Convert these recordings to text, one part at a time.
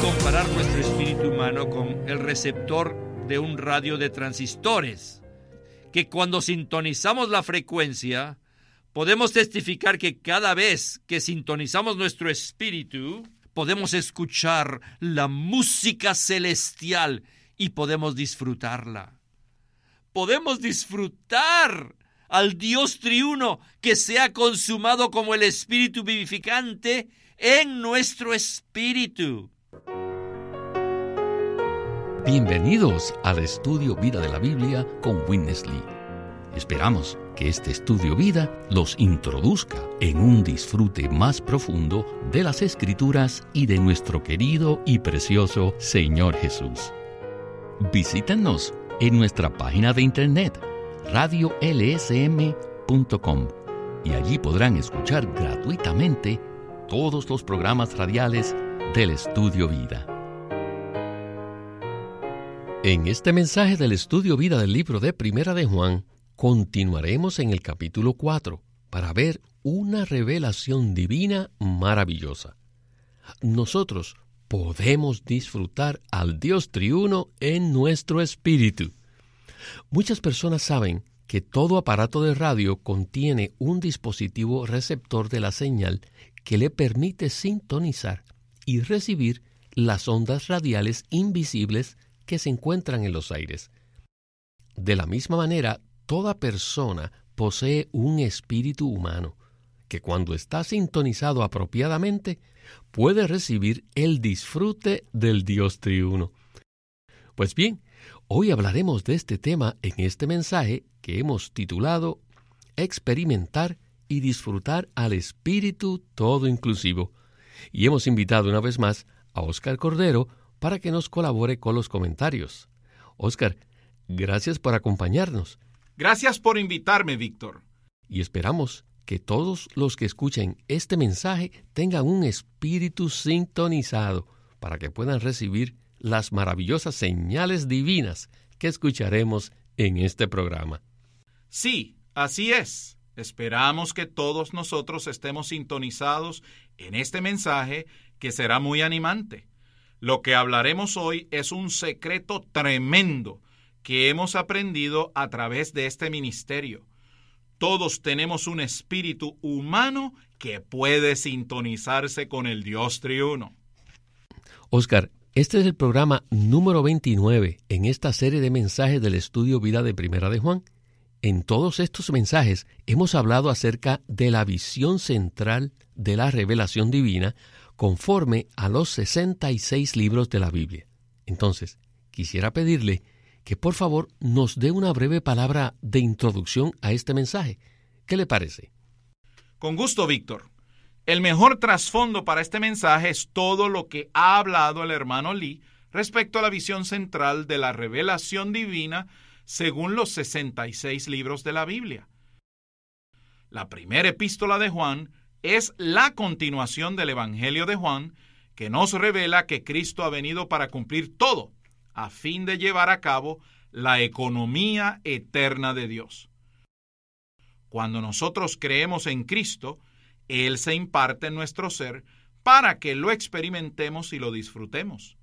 comparar nuestro espíritu humano con el receptor de un radio de transistores, que cuando sintonizamos la frecuencia, podemos testificar que cada vez que sintonizamos nuestro espíritu, podemos escuchar la música celestial y podemos disfrutarla. Podemos disfrutar al Dios triuno que se ha consumado como el espíritu vivificante en nuestro espíritu. Bienvenidos al Estudio Vida de la Biblia con Witness Lee. Esperamos que este Estudio Vida los introduzca en un disfrute más profundo de las Escrituras y de nuestro querido y precioso Señor Jesús. Visítenos en nuestra página de internet radiolsm.com y allí podrán escuchar gratuitamente todos los programas radiales del Estudio Vida. En este mensaje del Estudio Vida del libro de Primera de Juan, continuaremos en el capítulo 4 para ver una revelación divina maravillosa. Nosotros podemos disfrutar al Dios triuno en nuestro espíritu. Muchas personas saben que todo aparato de radio contiene un dispositivo receptor de la señal que le permite sintonizar y recibir las ondas radiales invisibles que se encuentran en los aires. De la misma manera, toda persona posee un espíritu humano que cuando está sintonizado apropiadamente puede recibir el disfrute del Dios triuno. Pues bien, hoy hablaremos de este tema en este mensaje que hemos titulado Experimentar y disfrutar al Espíritu todo inclusivo. Y hemos invitado una vez más a Óscar Cordero para que nos colabore con los comentarios. Óscar, gracias por acompañarnos. Gracias por invitarme, Víctor. Y esperamos que todos los que escuchen este mensaje tengan un espíritu sintonizado para que puedan recibir las maravillosas señales divinas que escucharemos en este programa. Sí, así es. Esperamos que todos nosotros estemos sintonizados en este mensaje que será muy animante. Lo que hablaremos hoy es un secreto tremendo que hemos aprendido a través de este ministerio. Todos tenemos un espíritu humano que puede sintonizarse con el Dios triuno. Óscar, este es el programa número 29 en esta serie de mensajes del Estudio Vida de Primera de Juan. En todos estos mensajes hemos hablado acerca de la visión central de la revelación divina conforme a los 66 libros de la Biblia. Entonces, quisiera pedirle que por favor nos dé una breve palabra de introducción a este mensaje. ¿Qué le parece? Con gusto, Víctor. El mejor trasfondo para este mensaje es todo lo que ha hablado el hermano Lee respecto a la visión central de la revelación divina según los 66 libros de la Biblia. La primera epístola de Juan es la continuación del Evangelio de Juan, que nos revela que Cristo ha venido para cumplir todo, a fin de llevar a cabo la economía eterna de Dios. Cuando nosotros creemos en Cristo, Él se imparte en nuestro ser para que lo experimentemos y lo disfrutemos.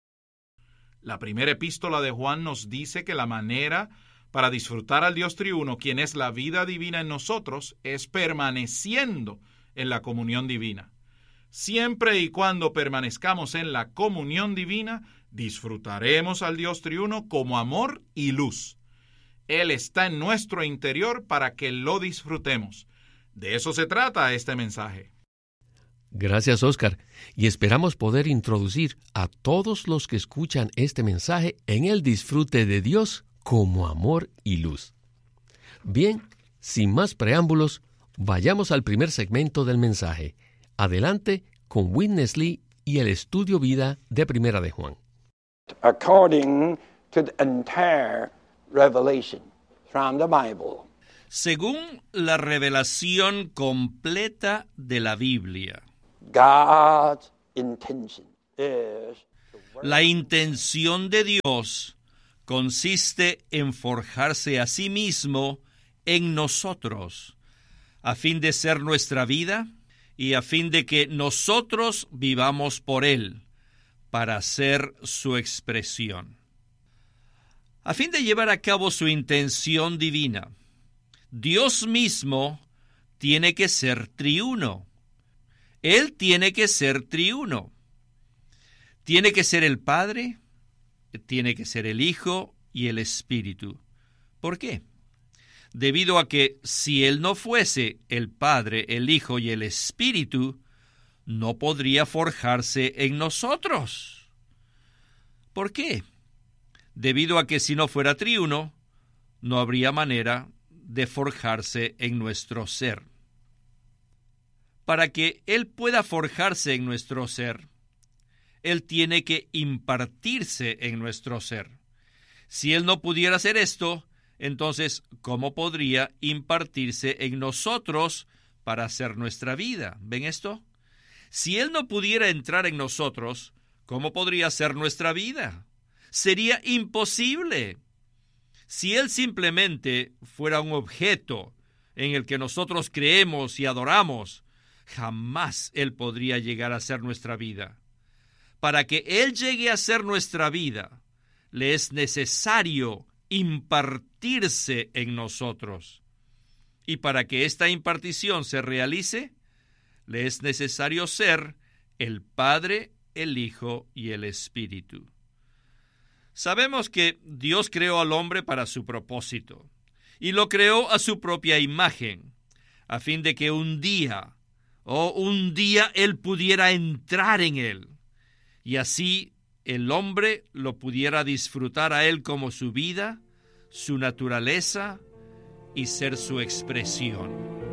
La primera epístola de Juan nos dice que la manera para disfrutar al Dios triuno, quien es la vida divina en nosotros, es permaneciendo en la comunión divina. Siempre y cuando permanezcamos en la comunión divina, disfrutaremos al Dios triuno como amor y luz. Él está en nuestro interior para que lo disfrutemos. De eso se trata este mensaje. Gracias, Óscar, y esperamos poder introducir a todos los que escuchan este mensaje en el disfrute de Dios como amor y luz. Bien, sin más preámbulos, vayamos al primer segmento del mensaje. Adelante con Witness Lee y el Estudio Vida de Primera de Juan. According to the entire revelation from the Bible. Según la revelación completa de la Biblia, God's intention is la intención de Dios consiste en forjarse a sí mismo en nosotros, a fin de ser nuestra vida y a fin de que nosotros vivamos por Él, para ser su expresión. A fin de llevar a cabo su intención divina, Dios mismo tiene que ser triuno. Él tiene que ser triuno. Tiene que ser el Padre, tiene que ser el Hijo y el Espíritu. ¿Por qué? Debido a que si Él no fuese el Padre, el Hijo y el Espíritu, no podría forjarse en nosotros. ¿Por qué? Debido a que si no fuera triuno, no habría manera de forjarse en nuestro ser. Para que Él pueda forjarse en nuestro ser, Él tiene que impartirse en nuestro ser. Si Él no pudiera hacer esto, entonces, ¿cómo podría impartirse en nosotros para hacer nuestra vida? ¿Ven esto? Si Él no pudiera entrar en nosotros, ¿cómo podría ser nuestra vida? Sería imposible. Si Él simplemente fuera un objeto en el que nosotros creemos y adoramos, jamás Él podría llegar a ser nuestra vida. Para que Él llegue a ser nuestra vida, le es necesario impartirse en nosotros. Y para que esta impartición se realice, le es necesario ser el Padre, el Hijo y el Espíritu. Sabemos que Dios creó al hombre para su propósito, y lo creó a su propia imagen, a fin de que un día Él pudiera entrar en él, y así el hombre lo pudiera disfrutar a Él como su vida, su naturaleza y ser su expresión.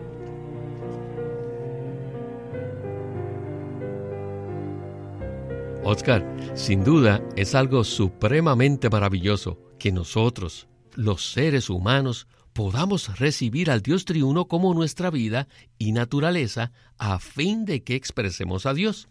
Oscar, sin duda es algo supremamente maravilloso que nosotros, los seres humanos, podamos recibir al Dios triuno como nuestra vida y naturaleza a fin de que expresemos a Dios.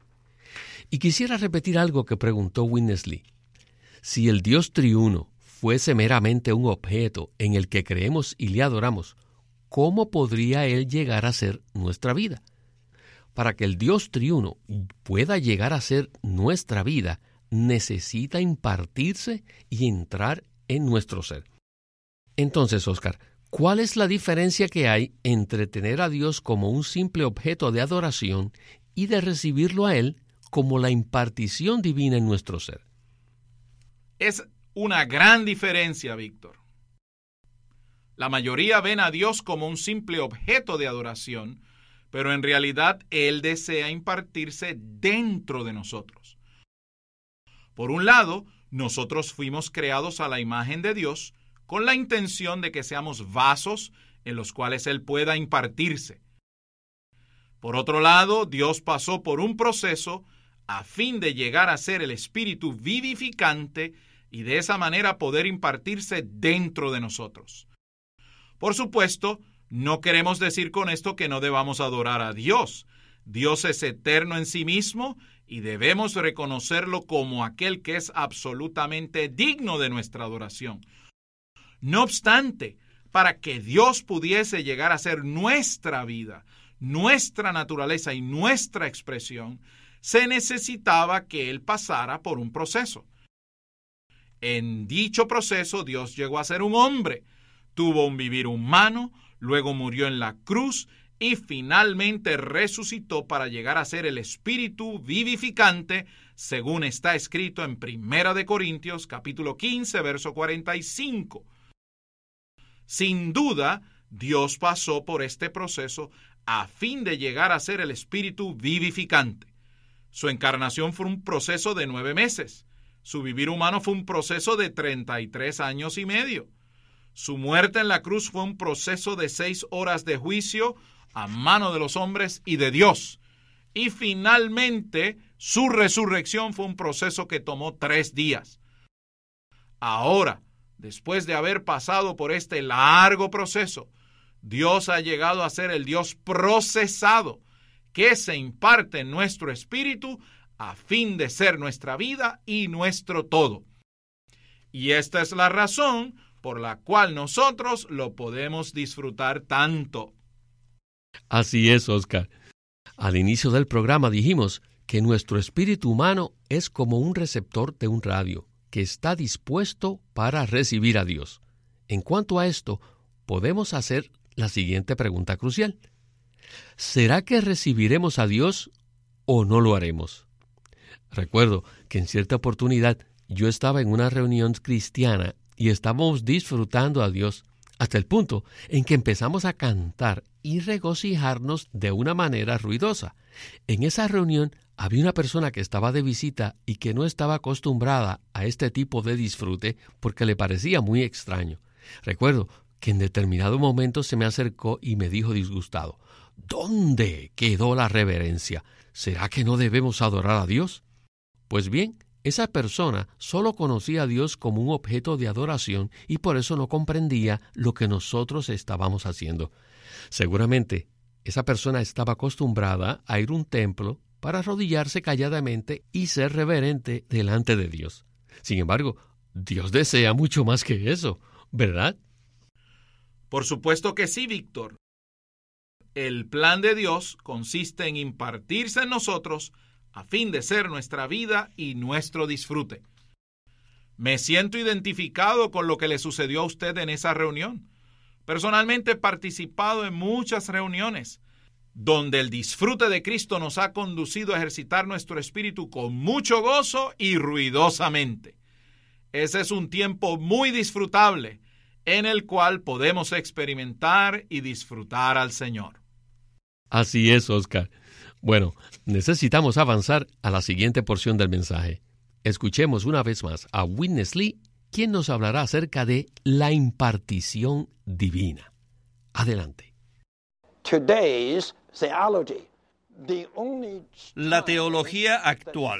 Y quisiera repetir algo que preguntó Witness Lee. Si el Dios triuno fuese meramente un objeto en el que creemos y le adoramos, ¿cómo podría Él llegar a ser nuestra vida? Para que el Dios triuno pueda llegar a ser nuestra vida, necesita impartirse y entrar en nuestro ser. Entonces, Oscar, ¿cuál es la diferencia que hay entre tener a Dios como un simple objeto de adoración y de recibirlo a Él como la impartición divina en nuestro ser? Es una gran diferencia, Víctor. La mayoría ven a Dios como un simple objeto de adoración, pero en realidad Él desea impartirse dentro de nosotros. Por un lado, nosotros fuimos creados a la imagen de Dios con la intención de que seamos vasos en los cuales Él pueda impartirse. Por otro lado, Dios pasó por un proceso a fin de llegar a ser el Espíritu vivificante y de esa manera poder impartirse dentro de nosotros. Por supuesto, no queremos decir con esto que no debamos adorar a Dios. Dios es eterno en sí mismo y debemos reconocerlo como aquel que es absolutamente digno de nuestra adoración. No obstante, para que Dios pudiese llegar a ser nuestra vida, nuestra naturaleza y nuestra expresión, se necesitaba que Él pasara por un proceso. En dicho proceso, Dios llegó a ser un hombre, tuvo un vivir humano, luego murió en la cruz y finalmente resucitó para llegar a ser el Espíritu vivificante, según está escrito en 1 Corintios capítulo 15, verso 45. Sin duda, Dios pasó por este proceso a fin de llegar a ser el Espíritu vivificante. Su encarnación fue un proceso de 9 meses. Su vivir humano fue un proceso de 33 años y medio. Su muerte en la cruz fue un proceso de 6 horas de juicio a mano de los hombres y de Dios. Y finalmente, su resurrección fue un proceso que tomó 3 días. Ahora, después de haber pasado por este largo proceso, Dios ha llegado a ser el Dios procesado, que se imparte en nuestro espíritu a fin de ser nuestra vida y nuestro todo. Y esta es la razón por la cual nosotros lo podemos disfrutar tanto. Así es, Oscar. Al inicio del programa dijimos que nuestro espíritu humano es como un receptor de un radio que está dispuesto para recibir a Dios. En cuanto a esto, podemos hacer la siguiente pregunta crucial. ¿Será que recibiremos a Dios o no lo haremos? Recuerdo que en cierta oportunidad yo estaba en una reunión cristiana y estábamos disfrutando a Dios hasta el punto en que empezamos a cantar y regocijarnos de una manera ruidosa. En esa reunión había una persona que estaba de visita y que no estaba acostumbrada a este tipo de disfrute porque le parecía muy extraño. Recuerdo que en determinado momento se me acercó y me dijo disgustado: ¿dónde quedó la reverencia? ¿Será que no debemos adorar a Dios? Pues bien, esa persona solo conocía a Dios como un objeto de adoración y por eso no comprendía lo que nosotros estábamos haciendo. Seguramente, esa persona estaba acostumbrada a ir a un templo para arrodillarse calladamente y ser reverente delante de Dios. Sin embargo, Dios desea mucho más que eso, ¿verdad? Por supuesto que sí, Víctor. El plan de Dios consiste en impartirse en nosotros a fin de ser nuestra vida y nuestro disfrute. Me siento identificado con lo que le sucedió a usted en esa reunión. Personalmente he participado en muchas reuniones donde el disfrute de Cristo nos ha conducido a ejercitar nuestro espíritu con mucho gozo y ruidosamente. Ese es un tiempo muy disfrutable en el cual podemos experimentar y disfrutar al Señor. Así es, Oscar. Bueno, necesitamos avanzar a la siguiente porción del mensaje. Escuchemos una vez más a Witness Lee, quien nos hablará acerca de la impartición divina. Adelante. La teología actual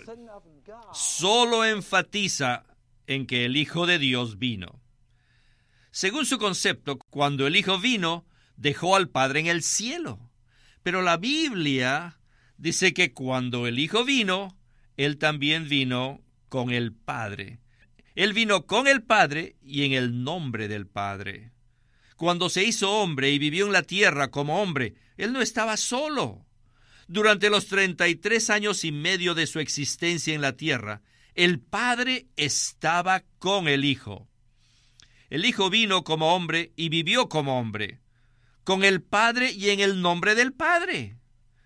solo enfatiza en que el Hijo de Dios vino. Según su concepto, cuando el Hijo vino, dejó al Padre en el cielo. Pero la Biblia dice que cuando el Hijo vino, Él también vino con el Padre. Él vino con el Padre y en el nombre del Padre. Cuando se hizo hombre y vivió en la tierra como hombre, Él no estaba solo. Durante los 33 años y medio de su existencia en la tierra, el Padre estaba con el Hijo. El Hijo vino como hombre y vivió como hombre, con el Padre y en el nombre del Padre.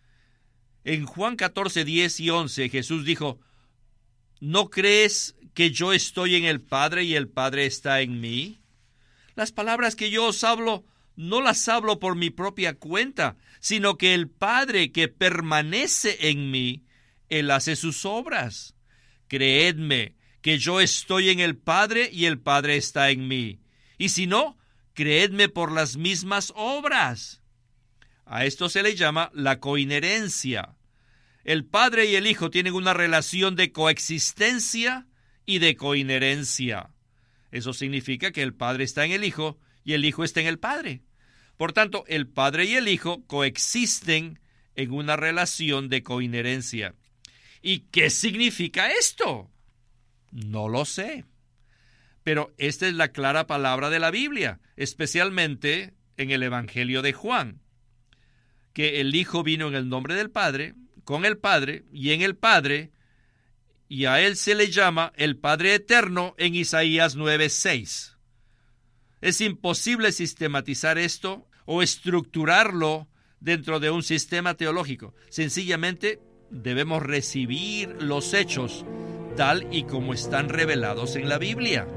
En Juan 14, 10 y 11, Jesús dijo: ¿no crees que yo estoy en el Padre y el Padre está en mí? Las palabras que yo os hablo, no las hablo por mi propia cuenta, sino que el Padre que permanece en mí, Él hace sus obras. Creedme que yo estoy en el Padre y el Padre está en mí. Y si no, creedme por las mismas obras. A esto se le llama la coinherencia. El Padre y el Hijo tienen una relación de coexistencia y de coinherencia. Eso significa que el Padre está en el Hijo y el Hijo está en el Padre. Por tanto, el Padre y el Hijo coexisten en una relación de coinherencia. ¿Y qué significa esto? No lo sé. Pero esta es la clara palabra de la Biblia, especialmente en el Evangelio de Juan, que el Hijo vino en el nombre del Padre, con el Padre y en el Padre, y a Él se le llama el Padre Eterno en Isaías 9:6. Es imposible sistematizar esto o estructurarlo dentro de un sistema teológico. Sencillamente debemos recibir los hechos tal y como están revelados en la Biblia.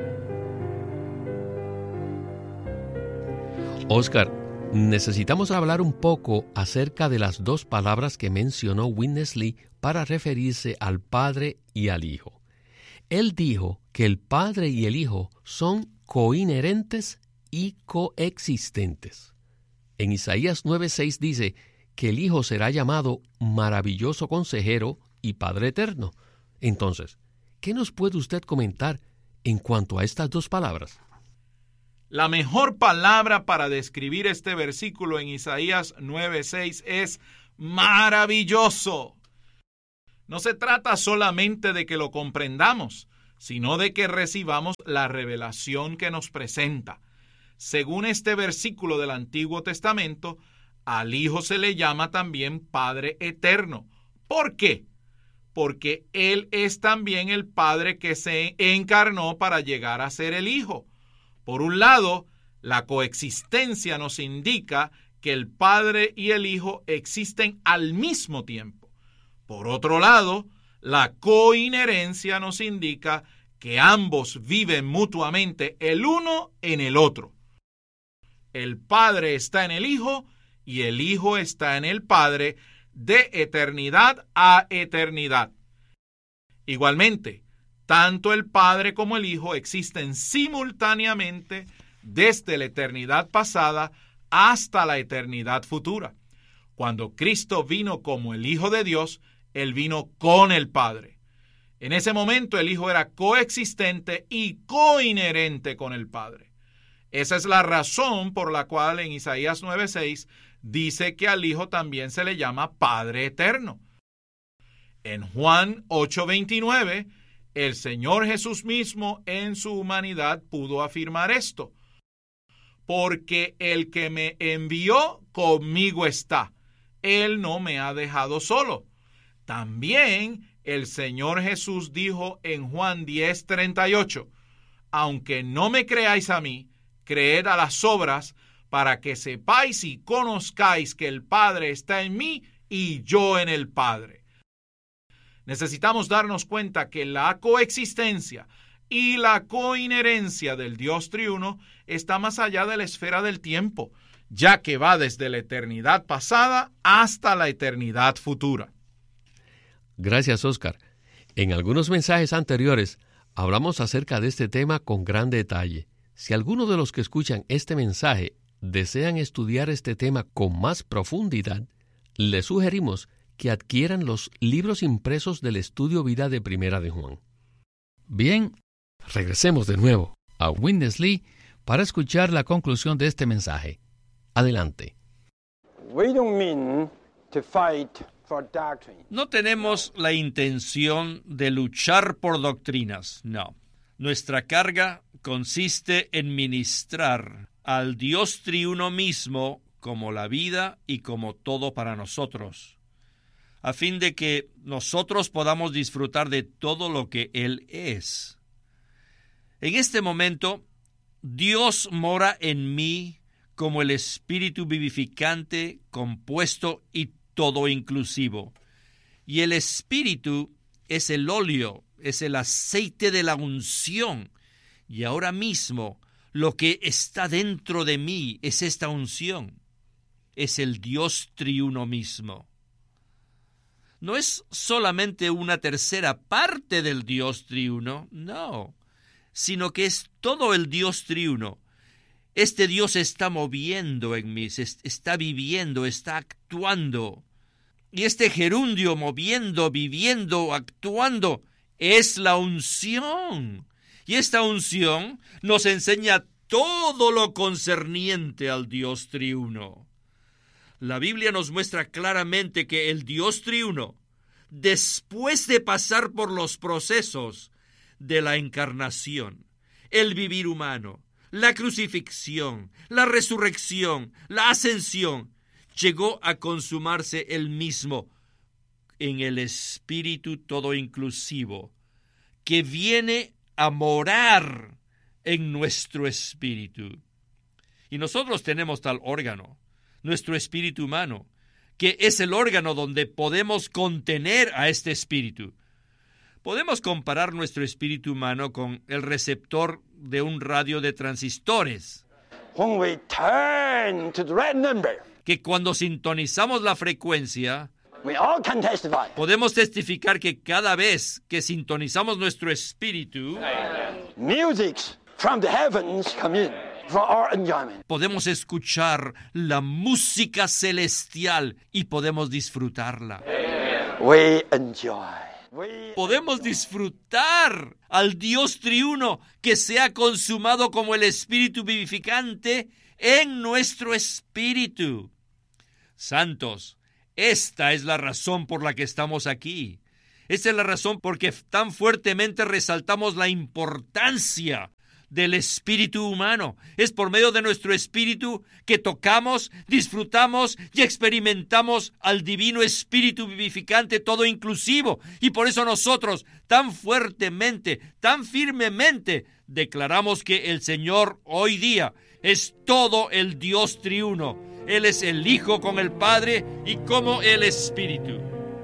Oscar, necesitamos hablar un poco acerca de las dos palabras que mencionó Witness Lee para referirse al Padre y al Hijo. Él dijo que el Padre y el Hijo son coinherentes y coexistentes. En Isaías 9:6 dice que el Hijo será llamado maravilloso consejero y Padre eterno. Entonces, ¿qué nos puede usted comentar en cuanto a estas dos palabras? La mejor palabra para describir este versículo en Isaías 9:6 es maravilloso. No se trata solamente de que lo comprendamos, sino de que recibamos la revelación que nos presenta. Según este versículo del Antiguo Testamento, al Hijo se le llama también Padre Eterno. ¿Por qué? porque Él es también el Padre que se encarnó para llegar a ser el Hijo. Por un lado, la coexistencia nos indica que el Padre y el Hijo existen al mismo tiempo. Por otro lado, la coinherencia nos indica que ambos viven mutuamente el uno en el otro. El Padre está en el Hijo y el Hijo está en el Padre de eternidad a eternidad. Igualmente, tanto el Padre como el Hijo existen simultáneamente desde la eternidad pasada hasta la eternidad futura. Cuando Cristo vino como el Hijo de Dios, Él vino con el Padre. En ese momento el Hijo era coexistente y coinherente con el Padre. Esa es la razón por la cual en Isaías 9:6 dice que al Hijo también se le llama Padre Eterno. En Juan 8:29, el Señor Jesús mismo en su humanidad pudo afirmar esto. Porque el que me envió conmigo está. Él no me ha dejado solo. También el Señor Jesús dijo en Juan 10:38, aunque no me creáis a mí, creed a las obras, para que sepáis y conozcáis que el Padre está en mí y yo en el Padre. Necesitamos darnos cuenta que la coexistencia y la coinherencia del Dios triuno está más allá de la esfera del tiempo, ya que va desde la eternidad pasada hasta la eternidad futura. Gracias, Oscar. En algunos mensajes anteriores hablamos acerca de este tema con gran detalle. Si alguno de los que escuchan este mensaje desean estudiar este tema con más profundidad, les sugerimos que adquieran los libros impresos del Estudio Vida de Primera de Juan. Bien, regresemos de nuevo a Witness Lee para escuchar la conclusión de este mensaje. Adelante. We don't mean to fight for doctrine. No tenemos la intención de luchar por doctrinas, no. Nuestra carga consiste en ministrar al Dios triuno mismo como la vida y como todo para nosotros, a fin de que nosotros podamos disfrutar de todo lo que Él es. En este momento, Dios mora en mí como el Espíritu vivificante, compuesto y todo inclusivo. Y el Espíritu es el óleo, es el aceite de la unción. Y ahora mismo, lo que está dentro de mí es esta unción. Es el Dios triuno mismo. No es solamente una tercera parte del Dios triuno, no, sino que es todo el Dios triuno. Este Dios está moviendo en mí, está viviendo, está actuando. Y este gerundio moviendo, viviendo, actuando, es la unción. Y esta unción nos enseña todo lo concerniente al Dios triuno. La Biblia nos muestra claramente que el Dios triuno, después de pasar por los procesos de la encarnación, el vivir humano, la crucifixión, la resurrección, la ascensión, llegó a consumarse él mismo en el Espíritu todo inclusivo, que viene a morar en nuestro espíritu. Y nosotros tenemos tal órgano, nuestro espíritu humano, que es el órgano donde podemos contener a este espíritu. Podemos comparar nuestro espíritu humano con el receptor de un radio de transistores, When we turn to the right number, que cuando sintonizamos la frecuencia, we all can testify. podemos testificar que cada vez que sintonizamos nuestro espíritu, Music from the heavens come in for our enjoyment. podemos escuchar la música celestial y podemos disfrutarla. We enjoy. Podemos disfrutar al Dios triuno que se ha consumado como el Espíritu vivificante en nuestro espíritu. Santos, esta es la razón por la que estamos aquí. Esta es la razón por que tan fuertemente resaltamos la importancia del espíritu humano. Es por medio de nuestro espíritu que tocamos, disfrutamos y experimentamos al divino espíritu vivificante todo inclusivo. Y por eso nosotros tan fuertemente, tan firmemente declaramos que el Señor hoy día es todo el Dios triuno. Él es el Hijo con el Padre y como el Espíritu.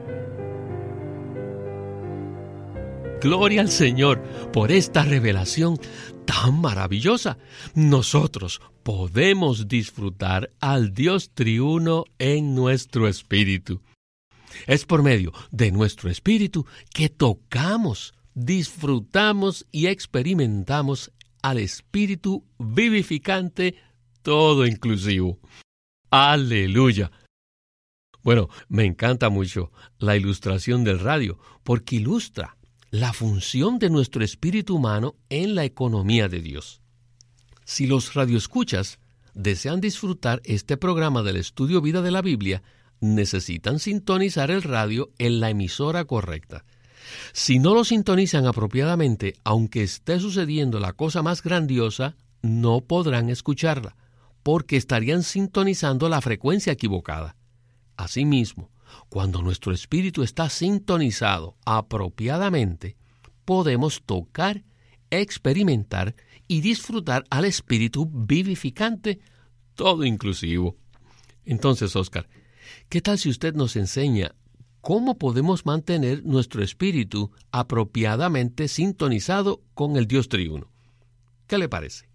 Gloria al Señor por esta revelación tan maravillosa. Nosotros podemos disfrutar al Dios triuno en nuestro espíritu. Es por medio de nuestro espíritu que tocamos, disfrutamos y experimentamos al espíritu vivificante todo inclusivo. ¡Aleluya! Bueno, me encanta mucho la ilustración del radio porque ilustra la función de nuestro espíritu humano en la economía de Dios. Si los radioescuchas desean disfrutar este programa del Estudio Vida de la Biblia, necesitan sintonizar el radio en la emisora correcta. Si no lo sintonizan apropiadamente, aunque esté sucediendo la cosa más grandiosa, no podrán escucharla, porque estarían sintonizando la frecuencia equivocada. Asimismo, cuando nuestro espíritu está sintonizado apropiadamente, podemos tocar, experimentar y disfrutar al espíritu vivificante, todo inclusivo. Entonces, Oscar, ¿qué tal si usted nos enseña cómo podemos mantener nuestro espíritu apropiadamente sintonizado con el Dios triuno? ¿Qué le parece?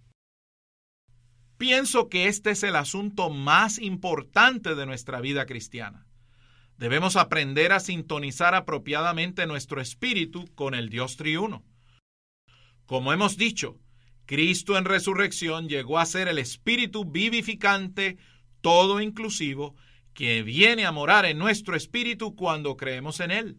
Pienso que este es el asunto más importante de nuestra vida cristiana. Debemos aprender a sintonizar apropiadamente nuestro espíritu con el Dios triuno. Como hemos dicho, Cristo en resurrección llegó a ser el espíritu vivificante, todo inclusivo, que viene a morar en nuestro espíritu cuando creemos en Él.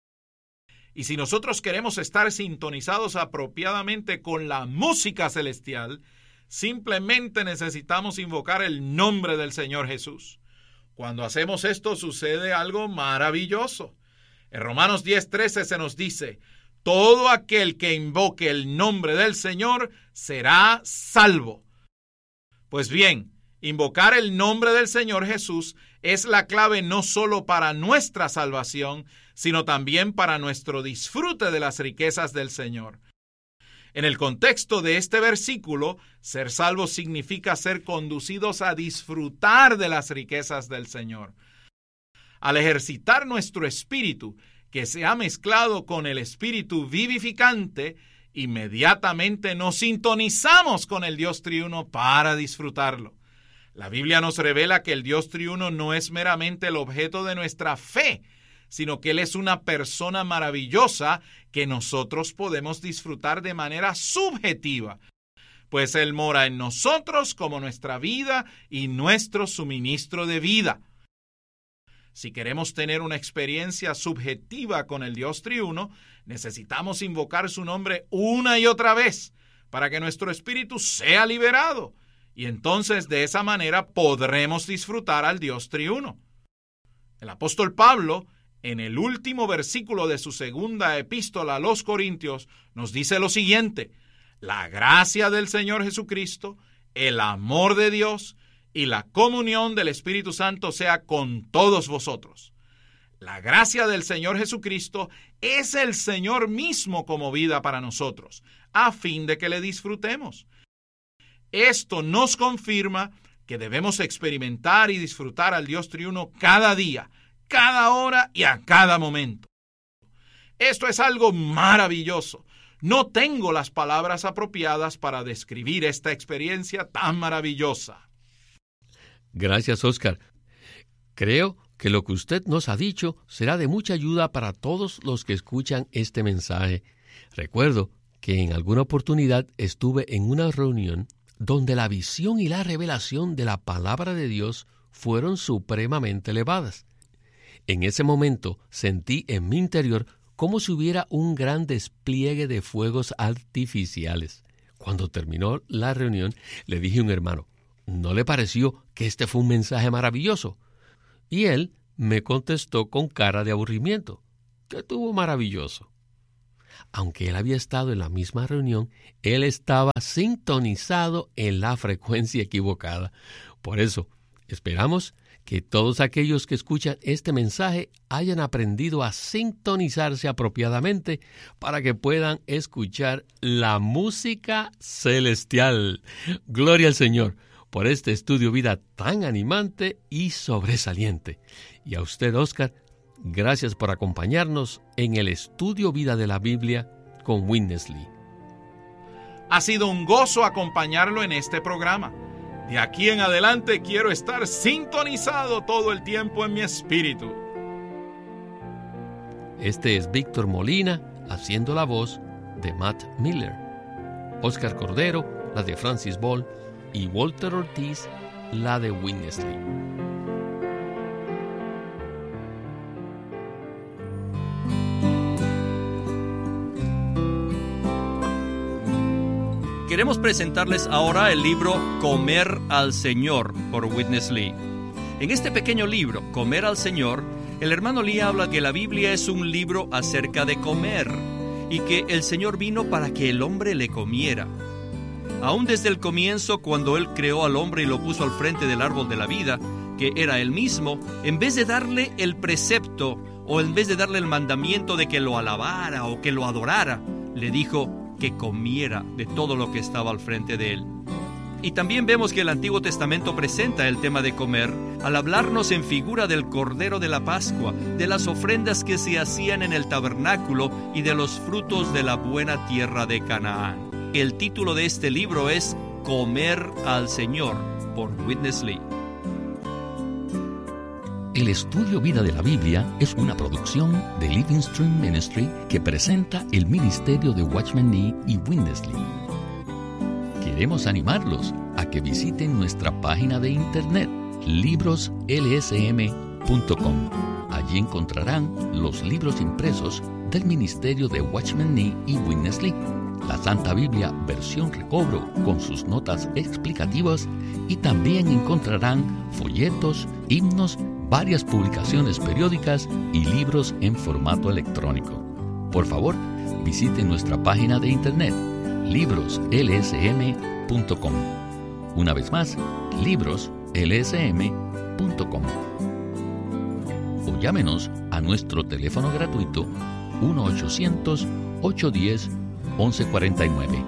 Y si nosotros queremos estar sintonizados apropiadamente con la música celestial, simplemente necesitamos invocar el nombre del Señor Jesús. Cuando hacemos esto sucede algo maravilloso. En Romanos 10:13 se nos dice: todo aquel que invoque el nombre del Señor será salvo. Pues bien, invocar el nombre del Señor Jesús es la clave no solo para nuestra salvación, sino también para nuestro disfrute de las riquezas del Señor. En el contexto de este versículo, ser salvos significa ser conducidos a disfrutar de las riquezas del Señor. Al ejercitar nuestro espíritu, que se ha mezclado con el espíritu vivificante, inmediatamente nos sintonizamos con el Dios triuno para disfrutarlo. La Biblia nos revela que el Dios triuno no es meramente el objeto de nuestra fe, sino que Él es una persona maravillosa que nosotros podemos disfrutar de manera subjetiva, pues Él mora en nosotros como nuestra vida y nuestro suministro de vida. Si queremos tener una experiencia subjetiva con el Dios triuno, necesitamos invocar su nombre una y otra vez para que nuestro espíritu sea liberado, y entonces de esa manera podremos disfrutar al Dios triuno. El apóstol Pablo, en el último versículo de su segunda epístola a los Corintios, nos dice lo siguiente: la gracia del Señor Jesucristo, el amor de Dios y la comunión del Espíritu Santo sea con todos vosotros. La gracia del Señor Jesucristo es el Señor mismo como vida para nosotros, a fin de que le disfrutemos. Esto nos confirma que debemos experimentar y disfrutar al Dios triuno cada día, cada hora y a cada momento. Esto es algo maravilloso. No tengo las palabras apropiadas para describir esta experiencia tan maravillosa. Gracias, Oscar. Creo que lo que usted nos ha dicho será de mucha ayuda para todos los que escuchan este mensaje. Recuerdo que en alguna oportunidad estuve en una reunión donde la visión y la revelación de la palabra de Dios fueron supremamente elevadas. En ese momento sentí en mi interior como si hubiera un gran despliegue de fuegos artificiales. Cuando terminó la reunión, le dije a un hermano: ¿no le pareció que este fue un mensaje maravilloso? Y él me contestó con cara de aburrimiento: ¿qué tuvo maravilloso? aunque él había estado en la misma reunión, él estaba sintonizado en la frecuencia equivocada. Por eso, esperamos que todos aquellos que escuchan este mensaje hayan aprendido a sintonizarse apropiadamente para que puedan escuchar la música celestial. Gloria al Señor por este estudio vida tan animante y sobresaliente. Y a usted, Oscar, gracias por acompañarnos en el estudio vida de la Biblia con Witness Lee. Ha sido un gozo acompañarlo en este programa. De aquí en adelante quiero estar sintonizado todo el tiempo en mi espíritu. Este es Víctor Molina haciendo la voz de Matt Miller. Oscar Cordero, la de Francis Ball, y Walter Ortiz, la de Witness Lee. Queremos presentarles ahora el libro Comer al Señor por Witness Lee. En este pequeño libro, Comer al Señor, el hermano Lee habla que la Biblia es un libro acerca de comer y que el Señor vino para que el hombre le comiera. Aún desde el comienzo, cuando Él creó al hombre y lo puso al frente del árbol de la vida, que era Él mismo, en vez de darle el precepto o en vez de darle el mandamiento de que lo alabara o que lo adorara, le dijo que comiera de todo lo que estaba al frente de él. Y también vemos que el Antiguo Testamento presenta el tema de comer al hablarnos en figura del Cordero de la Pascua, de las ofrendas que se hacían en el tabernáculo y de los frutos de la buena tierra de Canaán. El título de este libro es Comer al Señor por Witness Lee. El estudio vida de la Biblia es una producción de Living Stream Ministry que presenta el ministerio de Watchman Nee y Witness Lee. Queremos animarlos a que visiten nuestra página de internet libroslsm.com. Allí encontrarán los libros impresos del ministerio de Watchman Nee y Witness Lee, la Santa Biblia versión recobro con sus notas explicativas, y también encontrarán folletos, himnos, varias publicaciones periódicas y libros en formato electrónico. Por favor, visiten nuestra página de internet libroslsm.com. Una vez más, libroslsm.com. O llámenos a nuestro teléfono gratuito 1-800-810-1149.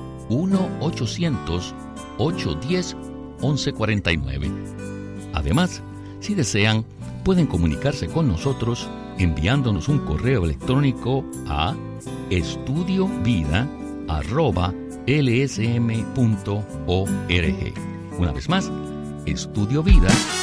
1-800-810-1149. Además, si desean, pueden comunicarse con nosotros enviándonos un correo electrónico a estudiovida@lsm.org. Una vez más, estudiovida@lsm.org.